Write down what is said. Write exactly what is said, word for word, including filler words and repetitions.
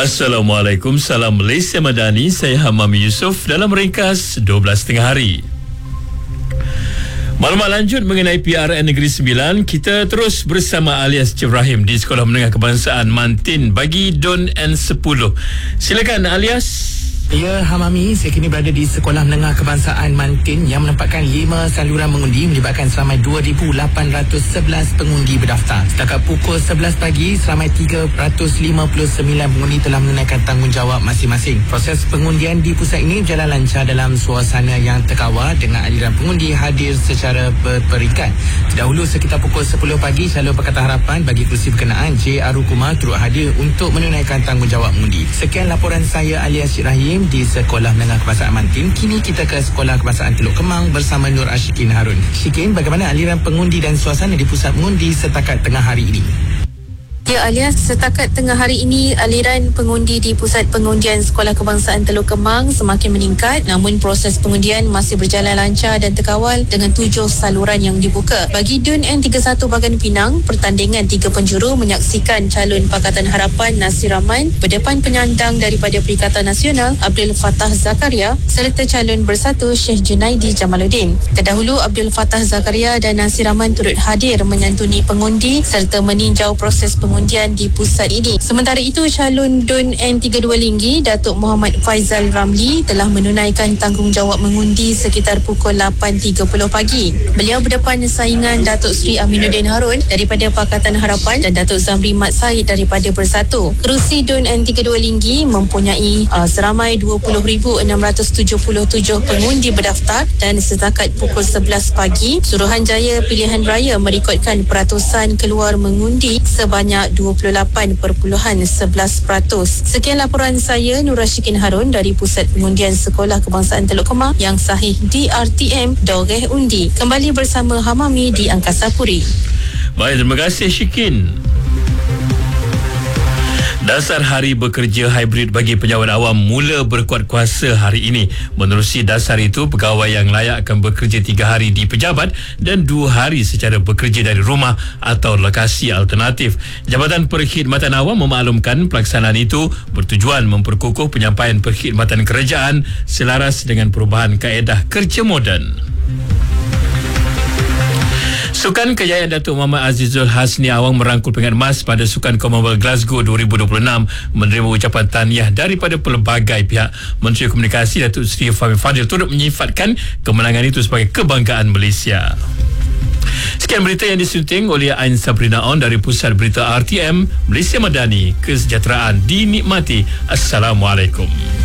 Assalamualaikum, salam Malaysia Madani. Saya Hamami Yusof dalam ringkas dua belas tengah hari. Maklumat lanjut mengenai P R N Negeri Sembilan. Kita terus bersama Alias Ibrahim di Sekolah Menengah Kebangsaan Mantin bagi D O N N sepuluh. Silakan Alias. Ya, Hamami, saya kini berada di Sekolah Menengah Kebangsaan Mantin yang menempatkan lima saluran mengundi melibatkan seramai dua ribu lapan ratus sebelas pengundi berdaftar. Setakat pukul sebelas pagi, seramai tiga ratus lima puluh sembilan pengundi telah menunaikan tanggungjawab masing-masing. Proses pengundian di pusat ini berjalan lancar dalam suasana yang terkawal dengan aliran pengundi hadir secara berperingkat. Terdahulu sekitar pukul sepuluh pagi, calon Pakatan Harapan bagi kerusi berkenaan J. Arukuma turut hadir untuk menunaikan tanggungjawab mengundi. Sekian laporan saya, Alias Ibrahim, di Sekolah Menengah Kebangsaan Mantin. Kini kita ke Sekolah Kebangsaan Teluk Kemang bersama Nur Ashikin Harun. Shikin, bagaimana aliran pengundi dan suasana di pusat mengundi setakat tengah hari ini? Ya, Alias, setakat tengah hari ini aliran pengundi di Pusat Pengundian Sekolah Kebangsaan Teluk Kemang semakin meningkat, namun proses pengundian masih berjalan lancar dan terkawal dengan tujuh saluran yang dibuka. Bagi D O N N tiga puluh satu Bagan Pinang, pertandingan tiga penjuru menyaksikan calon Pakatan Harapan Nasir Rahman berdepan penyandang daripada Perikatan Nasional Abdul Fattah Zakaria serta calon bersatu Syekh Junaidi Jamaluddin. Terdahulu Abdul Fattah Zakaria dan Nasir Rahman turut hadir menyantuni pengundi serta meninjau proses pengundian di pusat ini. Sementara itu, calon D O N N tiga puluh dua Linggi, Datuk Muhammad Faizal Ramli, telah menunaikan tanggungjawab mengundi sekitar pukul lapan tiga puluh pagi. Beliau berdepan saingan Datuk Seri Aminuddin Harun daripada Pakatan Harapan dan Datuk Zamri Mat Said daripada Bersatu. Kerusi D O N N tiga puluh dua Linggi mempunyai uh, seramai dua puluh ribu enam ratus tujuh puluh tujuh pengundi berdaftar dan setakat pukul sebelas pagi, Suruhanjaya Pilihan Raya merekodkan peratusan keluar mengundi sebanyak dua puluh lapan perpuluhan sebelas peratus. Sekian laporan saya, Nur Ashikin Harun, dari Pusat Pengundian Sekolah Kebangsaan Teluk Kemang yang sahih D R T M Doreh Undi. Kembali bersama Hamami di Angkasa Puri. Baik, terima kasih Syikin. Dasar Hari Bekerja Hybrid bagi pejabat awam mula berkuat kuasa hari ini. Menerusi dasar itu, pegawai yang layak akan bekerja tiga hari di pejabat dan dua hari secara bekerja dari rumah atau lokasi alternatif. Jabatan Perkhidmatan Awam memaklumkan pelaksanaan itu bertujuan memperkukuh penyampaian perkhidmatan kerajaan selaras dengan perubahan kaedah kerja moden. Sukan kejayaan Datuk Muhammad Azizul Hasni Awang merangkul pingat emas pada Sukan Commonwealth Glasgow dua ribu dua puluh enam menerima ucapan tahniah daripada pelbagai pihak. Menteri Komunikasi Datuk Seri Fahmi Fadzil turut menyifatkan kemenangan itu sebagai kebanggaan Malaysia. Sekian berita yang disunting oleh Ain Sabrina On dari Pusat Berita R T M Malaysia Madani. Kesejahteraan dinikmati. Assalamualaikum.